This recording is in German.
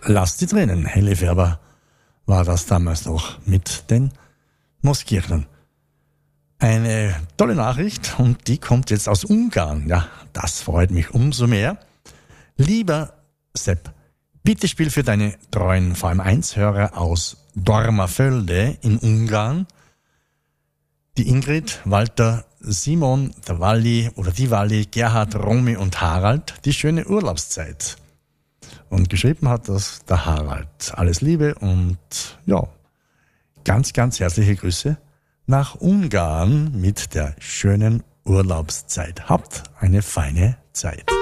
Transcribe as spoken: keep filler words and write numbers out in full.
Lass die Tränen. Helle Färber war das damals noch mit den Mooskirchnern. Eine tolle Nachricht und die kommt jetzt aus Ungarn. Ja, das freut mich umso mehr. Lieber Sepp, bitte spiel für deine treuen V M eins Hörer aus Dormafölde in Ungarn die Ingrid, Walter, Simon, der Walli oder die Walli, Gerhard, Romy und Harald die schöne Urlaubszeit. Und geschrieben hat das der Harald. Alles Liebe und ja, ganz, ganz herzliche Grüße nach Ungarn mit der schönen Urlaubszeit. Habt eine feine Zeit.